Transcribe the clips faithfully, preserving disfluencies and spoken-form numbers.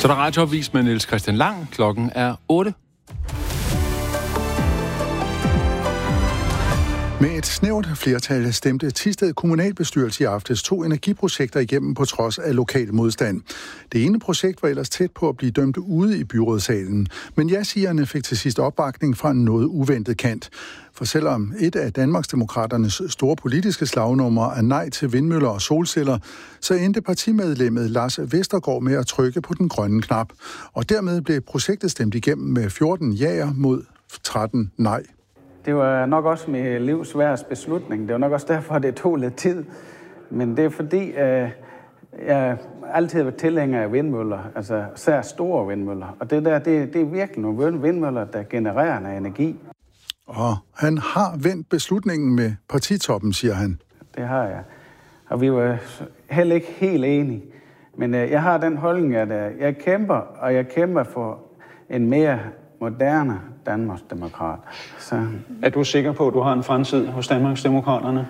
Så der er radioavis med Niels Christian Lang. Klokken er otte. Med et snævert flertal stemte Thisted kommunalbestyrelse i aftes to energiprojekter igennem på trods af lokal modstand. Det ene projekt var ellers tæt på at blive dømt ude i byrådssalen, men ja-sigerne fik til sidst opbakning fra en noget uventet kant. For selvom et af Danmarksdemokraternes store politiske slagnumre er nej til vindmøller og solceller, så endte partimedlemmet Lars Vestergaard med at trykke på den grønne knap. Og dermed blev projektet stemt igennem med fjorten ja'er mod tretten nej. Det var nok også mit livs sværeste beslutning. Det var nok også derfor, det tog lidt tid. Men det er fordi, øh, jeg altid har været tilhænger af vindmøller, altså sær store vindmøller. Og det der, det, det er virkelig nogle vindmøller, der genererer noget energi. Og han har vendt beslutningen med partitoppen, siger han. Det har jeg. Og vi var heller ikke helt enige. Men øh, jeg har den holdning, at øh, jeg kæmper, og jeg kæmper for en mere moderne Danmarksdemokrat. Så er du sikker på, at du har en fremtid hos Danmarksdemokraterne?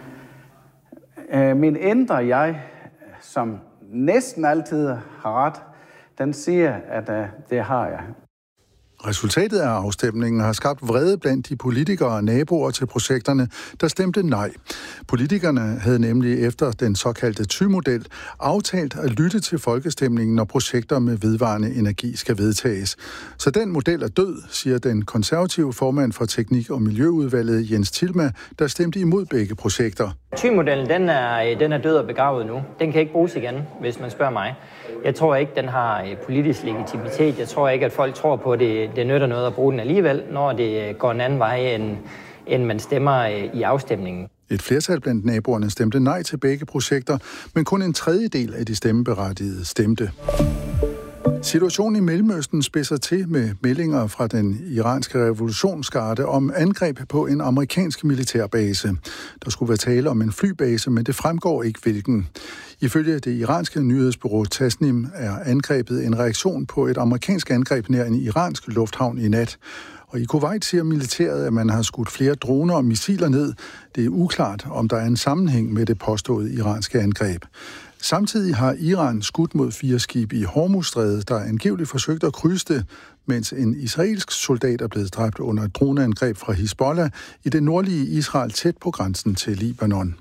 Øh, min indre jeg, som næsten altid har ret, den siger, at øh, det har jeg. Resultatet af afstemningen har skabt vrede blandt de politikere og naboer til projekterne, der stemte nej. Politikerne havde nemlig efter den såkaldte Thy-model aftalt at lytte til folkestemningen, når projekter med vedvarende energi skal vedtages. Så den model er død, siger den konservative formand for Teknik- og Miljøudvalget Jens Tilma, der stemte imod begge projekter. Thy-modellen, den er, den er død og begravet nu. Den kan ikke bruges igen, hvis man spørger mig. Jeg tror ikke, den har politisk legitimitet. Jeg tror ikke, at folk tror på, at det, det nytter noget at bruge den alligevel, når det går en anden vej, end, end man stemmer i afstemningen. Et flertal blandt naboerne stemte nej til begge projekter, men kun en tredjedel af de stemmeberettigede stemte. Situationen i Mellemøsten spidser til med meldinger fra den iranske revolutionsgarde om angreb på en amerikansk militærbase. Der skulle være tale om en flybase, men det fremgår ikke hvilken. Ifølge det iranske nyhedsbureau Tasnim er angrebet en reaktion på et amerikansk angreb nær en iransk lufthavn i nat. Og i Kuwait siger militæret, at man har skudt flere droner og missiler ned. Det er uklart, om der er en sammenhæng med det påståede iranske angreb. Samtidig har Iran skudt mod fire skibe i Hormuzstrædet, der angiveligt forsøgte at krydse det, mens en israelsk soldat er blevet dræbt under et droneangreb fra Hizbollah i det nordlige Israel tæt på grænsen til Libanon.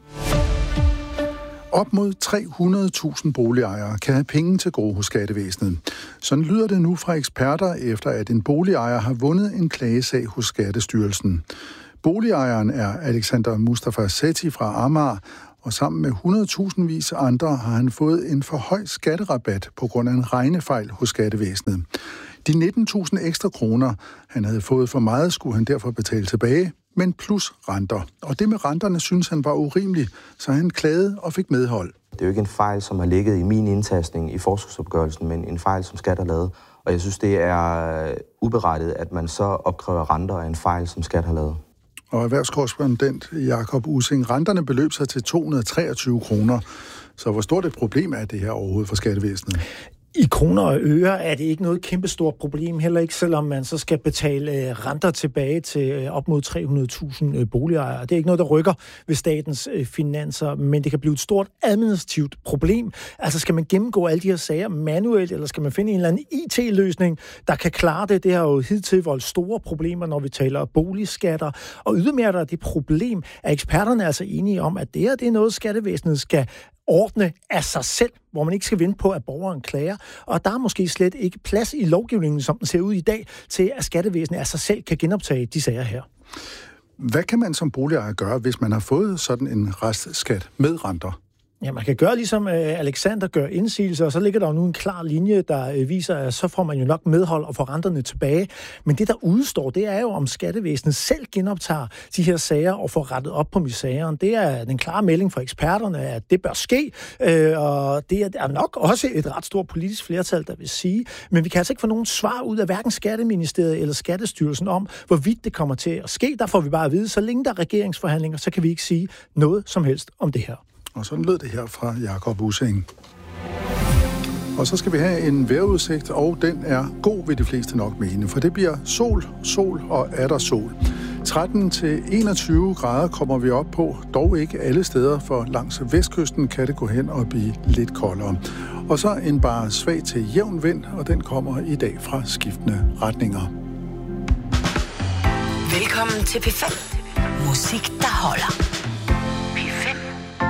Op mod tre hundrede tusind boligejere kan have penge til gode hos skattevæsenet. Sådan lyder det nu fra eksperter, efter at en boligejer har vundet en klagesag hos Skattestyrelsen. Boligejeren er Alexander Mustafa Sethi fra Amager, og sammen med hundredtusindvis af andre har han fået en for høj skatterabat på grund af en regnefejl hos skattevæsenet. De nitten tusind ekstra kroner, han havde fået for meget, skulle han derfor betale tilbage, men plus renter. Og det med renterne synes han var urimeligt, så han klagede og fik medhold. Det er jo ikke en fejl, som har ligget i min indtastning i forskudsopgørelsen, men en fejl, som skat har lavet. Og jeg synes, det er uberettiget, at man så opkræver renter af en fejl, som skat har lavet. Og erhvervskorrespondent Jakob Ussing, renterne beløb sig til to hundrede og treogtyve kroner. Så hvor stort et problem er det her overhovedet for skattevæsenet? I kroner og øre er det ikke noget kæmpestort problem, heller ikke selvom man så skal betale renter tilbage til op mod tre hundrede tusind boligejere. Det er ikke noget, der rykker ved statens finanser, men det kan blive et stort administrativt problem. Altså skal man gennemgå alle de her sager manuelt, eller skal man finde en eller anden I T-løsning, der kan klare det? Det har jo hidtil voldt store problemer, når vi taler boligskatter. Og ydermere der er det problem, at eksperterne er altså enige om, at det her det er noget, skattevæsenet skal ordne af sig selv, hvor man ikke skal vente på, at borgeren klager. Og der er måske slet ikke plads i lovgivningen, som den ser ud i dag, til at skattevæsenet af sig selv kan genoptage de sager her. Hvad kan man som boligejer gøre, hvis man har fået sådan en restskat med renter? Ja, man kan gøre ligesom Alexander gør indsigelse, og så ligger der jo nu en klar linje, der viser, at så får man jo nok medhold og får renterne tilbage. Men det, der udstår, det er jo, om skattevæsenet selv genoptager de her sager og får rettet op på misæren. Det er den klare melding fra eksperterne, at det bør ske, og det er nok også et ret stort politisk flertal, der vil sige. Men vi kan altså ikke få nogen svar ud af hverken Skatteministeriet eller Skattestyrelsen om, hvorvidt det kommer til at ske. Der får vi bare at vide, så længe der er regeringsforhandlinger, så kan vi ikke sige noget som helst om det her. Og sådan lød det her fra Jakob Ussing. Og så skal vi have en vejrudsigt, og den er god, vil de fleste nok mene, for det bliver sol, sol og atter sol. tretten til enogtyve grader kommer vi op på, dog ikke alle steder, for langs vestkysten kan det gå hen og blive lidt koldere. Og så en bare svag til jævn vind, og den kommer i dag fra skiftende retninger. Velkommen til P fem. Musik, der holder.